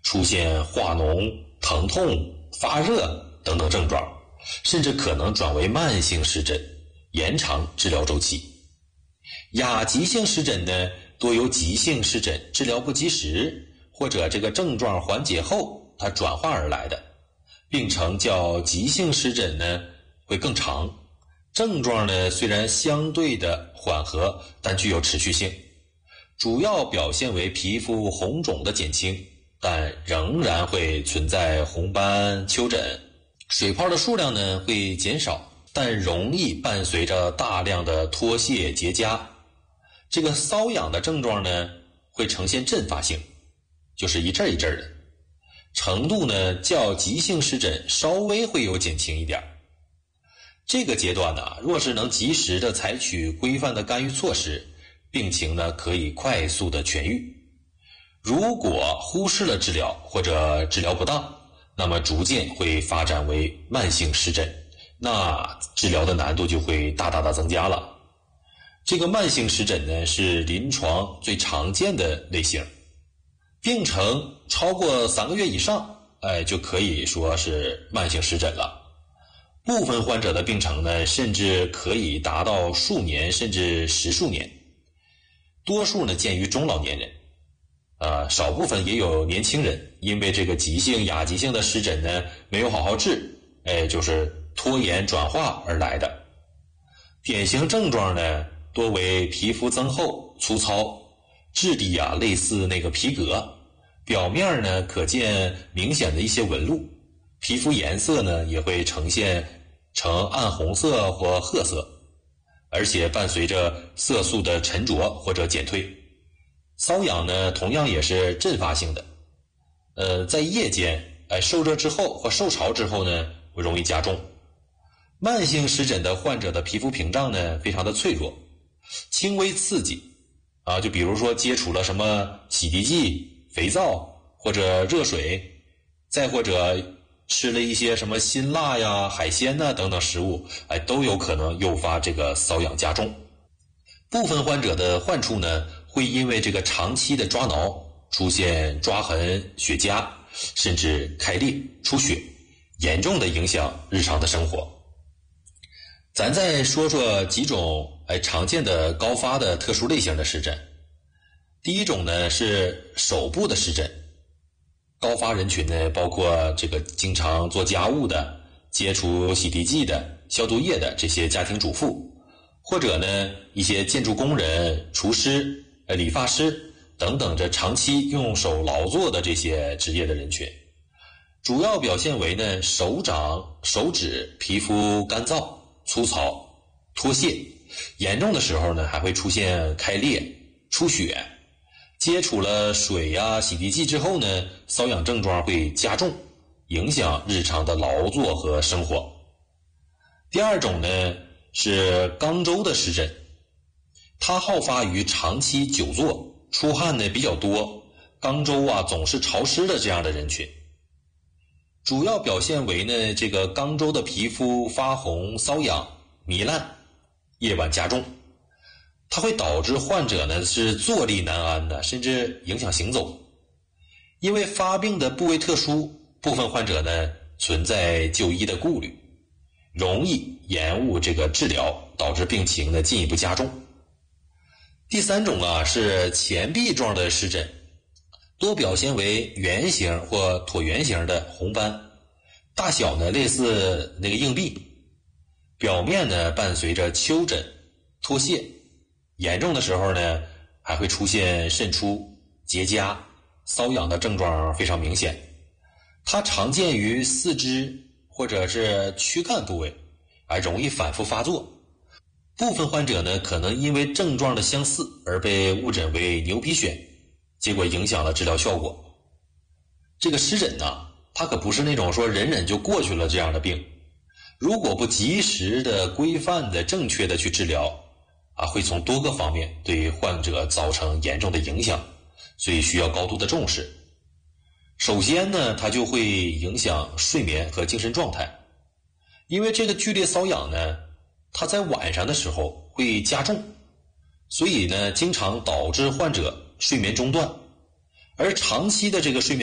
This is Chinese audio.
出现化脓、疼痛、发热等等症状，甚至可能转为慢性湿疹，延长治疗周期。亚急性湿疹呢，多由急性湿疹治疗不及时，或者这个症状缓解后它转化而来的。病程较急性湿疹呢会更长，症状呢虽然相对的缓和，但具有持续性，主要表现为皮肤红肿的减轻，但仍然会存在红斑、丘疹，水泡的数量呢会减少，但容易伴随着大量的脱屑结痂。这个瘙痒的症状呢会呈现阵发性，就是一阵一阵的，程度呢较急性湿疹稍微会有减轻一点。这个阶段呢，若是能及时的采取规范的干预措施，病情呢可以快速的痊愈。如果忽视了治疗或者治疗不当，那么逐渐会发展为慢性湿疹，那治疗的难度就会大大的增加了。这个慢性湿疹呢是临床最常见的类型，病程超过3个月以上，就可以说是慢性湿疹了。部分患者的病程呢甚至可以达到数年甚至10数年，多数呢见于中老年人，少部分也有年轻人因为这个急性亚急性的湿疹呢没有好好治，就是拖延转化而来的。典型症状呢多为皮肤增厚、粗糙，质地类似那个皮革，表面呢可见明显的一些纹路，皮肤颜色呢也会呈现呈暗红色或褐色，而且伴随着色素的沉着或者减退。瘙痒呢同样也是阵发性的，在夜间受热之后或受潮之后呢会容易加重。慢性湿疹的患者的皮肤屏障呢非常的脆弱，轻微刺激就比如说接触了什么洗涤剂、肥皂或者热水，再或者吃了一些什么辛辣呀、海鲜呐等等食物，都有可能诱发这个瘙痒加重。部分患者的患处呢会因为这个长期的抓挠出现抓痕、血痂，甚至开裂、出血，严重的影响日常的生活。咱再说说几种常见的高发的特殊类型的湿疹。第一种呢是手部的湿疹，高发人群呢包括这个经常做家务的、接触洗涤剂的、消毒液的这些家庭主妇，或者呢一些建筑工人、厨师、理发师等等这长期用手劳作的这些职业的人群。主要表现为呢手掌、手指皮肤干燥、粗糙、脱屑，严重的时候呢还会出现开裂、出血。接触了水洗涤剂之后呢，瘙痒症状会加重，影响日常的劳作和生活。第二种呢是肛周的湿疹，它好发于长期久坐、出汗呢比较多、肛周总是潮湿的这样的人群。主要表现为呢这个肛周的皮肤发红、瘙痒、糜烂，夜晚加重。它会导致患者呢是坐立难安的，甚至影响行走。因为发病的部位特殊，部分患者呢存在就医的顾虑，容易延误这个治疗，导致病情呢进一步加重。第三种是前臂状的湿疹，多表现为圆形或椭圆形的红斑，大小呢类似那个硬币，表面呢伴随着丘疹、脱屑，严重的时候呢还会出现渗出、结痂，瘙痒的症状非常明显。它常见于四肢或者是躯干部位，容易反复发作。部分患者呢可能因为症状的相似而被误诊为牛皮癣，结果影响了治疗效果。这个湿疹它可不是那种说忍忍就过去了这样的病，如果不及时的、规范的、正确的去治疗会从多个方面对患者造成严重的影响，所以需要高度的重视。首先呢，它就会影响睡眠和精神状态，因为这个剧烈瘙痒呢，它在晚上的时候会加重，所以呢，经常导致患者睡眠中断，而长期的这个睡眠